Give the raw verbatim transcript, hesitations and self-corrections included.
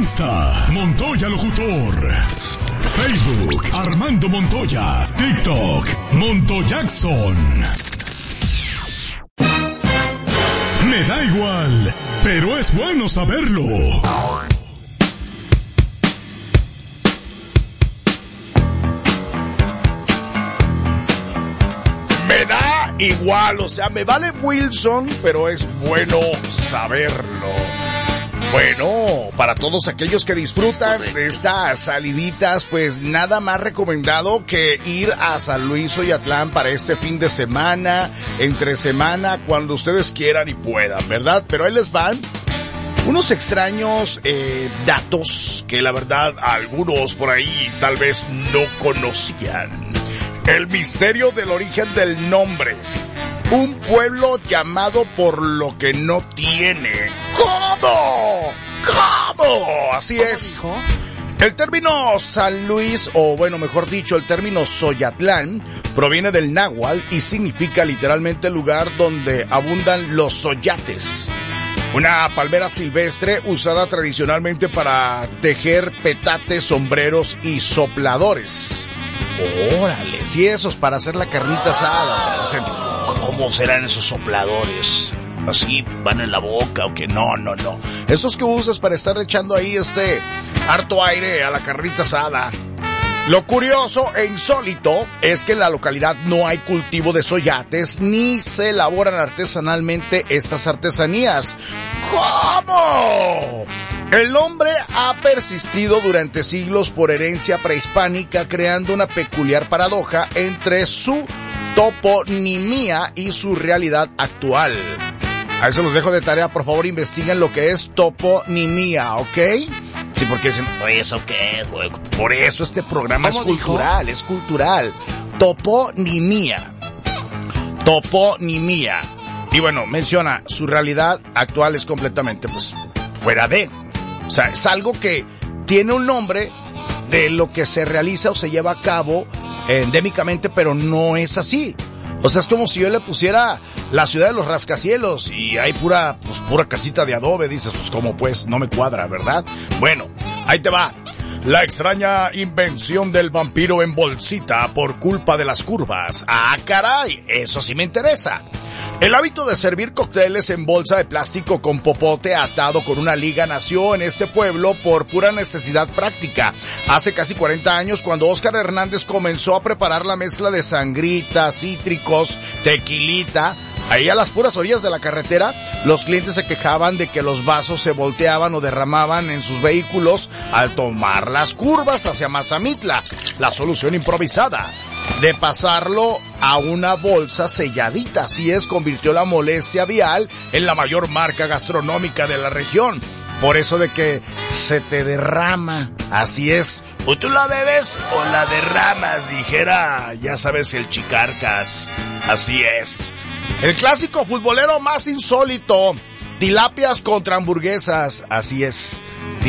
Insta, Montoya Locutor. Facebook, Armando Montoya. TikTok, Montoyackson. Me da igual, pero es bueno saberlo. Me da igual, o sea, me vale Wilson, pero es bueno saberlo. Bueno, para todos aquellos que disfrutan de estas saliditas, pues nada más recomendado que ir a San Luis Oyatlán para este fin de semana, entre semana, cuando ustedes quieran y puedan, ¿verdad? Pero ahí les van unos extraños eh, datos que la verdad algunos por ahí tal vez no conocían. El misterio del origen del nombre. Un pueblo llamado por lo que no tiene. ¿Cómo? ¿Cómo? Así es. El término San Luis, o bueno, mejor dicho, el término Soyatlán, proviene del náhuatl y significa literalmente lugar donde abundan los soyates. Una palmera silvestre usada tradicionalmente para tejer petates, sombreros y sopladores. Órale, y esos para hacer la carnita asada. ¿Cómo serán esos sopladores? ¿Así van en la boca o qué? No, no, no. Esos que usas para estar echando ahí este harto aire a la carnita asada. Lo curioso e insólito es que en la localidad no hay cultivo de soyates ni se elaboran artesanalmente estas artesanías. ¿Cómo? El nombre ha persistido durante siglos por herencia prehispánica, creando una peculiar paradoja entre su toponimia y su realidad actual. A eso los dejo de tarea, por favor investiguen lo que es toponimia, ¿ok? Sí, porque dicen, oye, ¿eso qué es, güey? Por eso este programa es cultural, dijo? es cultural. Toponimia. Toponimia. Y bueno, menciona, su realidad actual es completamente, pues, fuera de. O sea, es algo que tiene un nombre de lo que se realiza o se lleva a cabo endémicamente, pero no es así. O sea, es como si yo le pusiera la ciudad de los rascacielos y hay pura, pues, pura casita de adobe. Dices, pues, como pues, no me cuadra, ¿verdad? Bueno, ahí te va. La extraña invención del vampiro en bolsita por culpa de las curvas. ¡Ah, caray! Eso sí me interesa. El hábito de servir cócteles en bolsa de plástico con popote atado con una liga nació en este pueblo por pura necesidad práctica. Hace casi cuarenta años, cuando Óscar Hernández comenzó a preparar la mezcla de sangritas, cítricos, tequilita, ahí a las puras orillas de la carretera, los clientes se quejaban de que los vasos se volteaban o derramaban en sus vehículos al tomar las curvas hacia Mazamitla. La solución improvisada de pasarlo a una bolsa selladita, así es, convirtió la molestia vial en la mayor marca gastronómica de la región. Por eso de que se te derrama, así es. O tú la bebes o la derramas, dijera, ya sabes, el Chicarcas. Así es. El clásico futbolero más insólito, tilapias contra hamburguesas, así es.